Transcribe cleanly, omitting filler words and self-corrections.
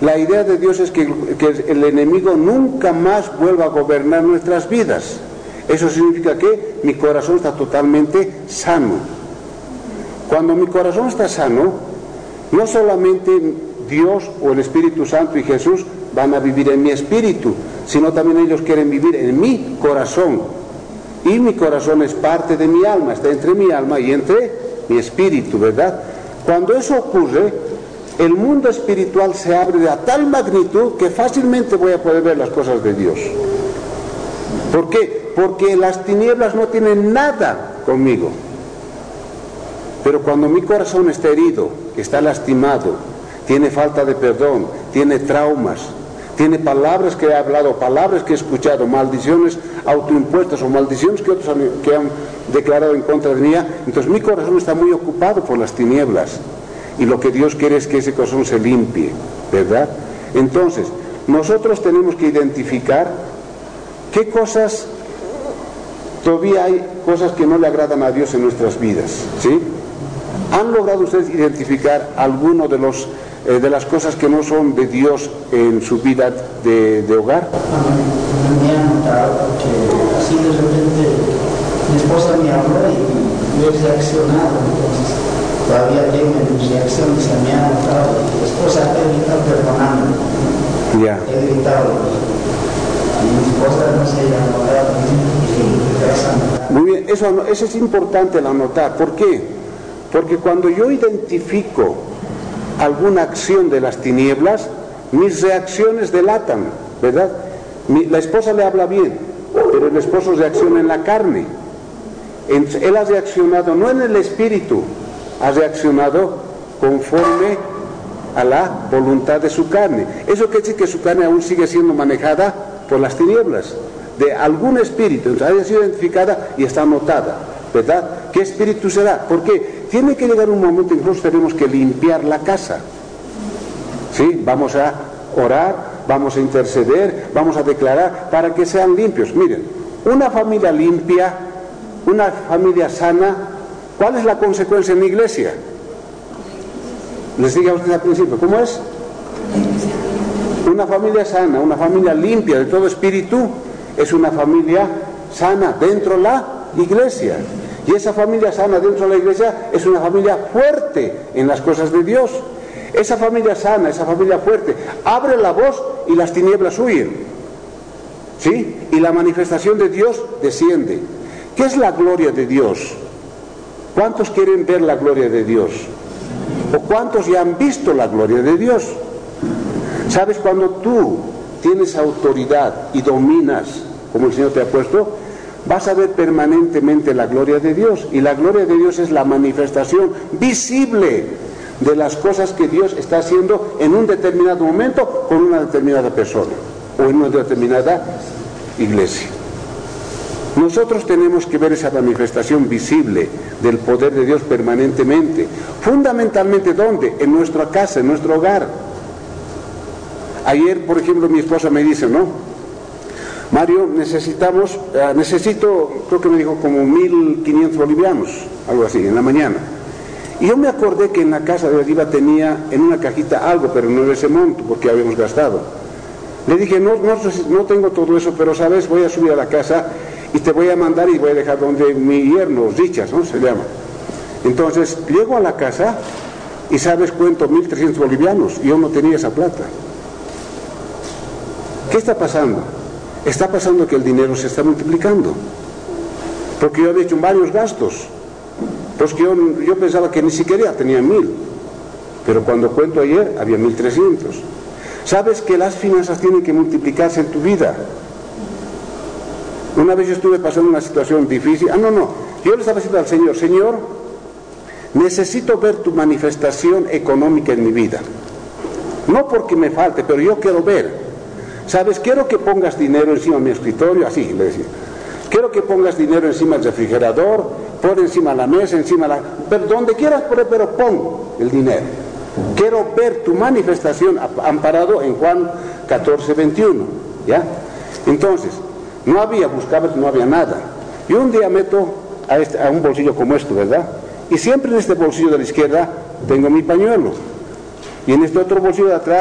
La idea de Dios es que el enemigo nunca más vuelva a gobernar nuestras vidas. Eso significa que mi corazón está totalmente sano. Cuando mi corazón está sano, no solamente Dios o el Espíritu Santo y Jesús van a vivir en mi espíritu, sino también ellos quieren vivir en mi corazón. Y mi corazón es parte de mi alma, está entre mi alma y entre mi espíritu, ¿verdad? Cuando eso ocurre, el mundo espiritual se abre a tal magnitud que fácilmente voy a poder ver las cosas de Dios. ¿Por qué? Porque las tinieblas no tienen nada conmigo. Pero cuando mi corazón está herido, está lastimado, tiene falta de perdón, tiene traumas, tiene palabras que he hablado, palabras que he escuchado, maldiciones autoimpuestas o maldiciones que otros que han declarado en contra de mí, entonces mi corazón está muy ocupado por las tinieblas. Y lo que Dios quiere es que ese corazón se limpie, ¿verdad? Entonces, nosotros tenemos que identificar qué cosas, todavía hay cosas que no le agradan a Dios en nuestras vidas, ¿sí? ¿Han logrado ustedes identificar alguno de las cosas que no son de Dios en su vida de hogar? Me han notado que así de repente mi esposa me habló y yo he reaccionado, entonces todavía tengo mis reacciones, se me ha notado. Mi esposa ha evitado perdonarme, he evitado, y mi esposa no se ha notado. Muy bien, eso es importante el anotar. ¿Por qué? Porque cuando yo identifico alguna acción de las tinieblas, mis reacciones delatan, ¿verdad? La esposa le habla bien, pero el esposo reacciona en la carne. Él ha reaccionado no en el espíritu, ha reaccionado conforme a la voluntad de su carne. Eso quiere decir que su carne aún sigue siendo manejada por las tinieblas, de algún espíritu. Entonces ha sido identificada y está anotada, ¿verdad? ¿Qué espíritu será? Porque tiene que llegar un momento en que nosotros tenemos que limpiar la casa, ¿sí? Vamos a orar, vamos a interceder, vamos a declarar para que sean limpios. Miren, una familia limpia, una familia sana, ¿cuál es la consecuencia en la iglesia? Les dije a ustedes al principio, ¿cómo es? Una familia sana, una familia limpia de todo espíritu, es una familia sana dentro de la iglesia. Y esa familia sana dentro de la iglesia es una familia fuerte en las cosas de Dios. Esa familia sana, esa familia fuerte, abre la voz y las tinieblas huyen, ¿sí? Y la manifestación de Dios desciende. ¿Qué es la gloria de Dios? ¿Cuántos quieren ver la gloria de Dios? ¿O cuántos ya han visto la gloria de Dios? ¿Sabes? Cuando tú tienes autoridad y dominas, como el Señor te ha puesto, vas a ver permanentemente la gloria de Dios. Y la gloria de Dios es la manifestación visible de las cosas que Dios está haciendo en un determinado momento con una determinada persona o en una determinada iglesia. Nosotros tenemos que ver esa manifestación visible del poder de Dios permanentemente. Fundamentalmente, ¿dónde? En nuestra casa, en nuestro hogar. Ayer, por ejemplo, mi esposa me dice, ¿no? Mario, necesito, creo que me dijo como 1.500 bolivianos, algo así, en la mañana. Y yo me acordé que en la casa de arriba tenía en una cajita algo, pero no de ese monto, porque habíamos gastado. Le dije, no tengo todo eso, pero sabes, voy a subir a la casa y te voy a mandar y voy a dejar donde mi yerno, Richas, ¿no? Se llama. Entonces, llego a la casa y sabes, cuento 1.300 bolivianos, y yo no tenía esa plata. ¿Qué está pasando? Está pasando que el dinero se está multiplicando, porque yo había hecho varios gastos, pues que yo pensaba que ni siquiera tenía 1.000, pero cuando cuento ayer había 1.300. Sabes que las finanzas tienen que multiplicarse en tu vida. Una vez yo estuve pasando una situación difícil, yo le estaba diciendo al Señor, Señor, necesito ver tu manifestación económica en mi vida, no porque me falte, pero yo quiero ver. ¿Sabes? Quiero que pongas dinero encima de mi escritorio, así le decía. Quiero que pongas dinero encima del refrigerador, pon encima de la mesa, pero donde quieras poner, pero pon el dinero. Quiero ver tu manifestación amparado en Juan 14:21, ¿ya? Entonces, buscaba, no había nada. Yo un día meto a un bolsillo como esto, ¿verdad? Y siempre en este bolsillo de la izquierda tengo mi pañuelo. Y en este otro bolsillo de atrás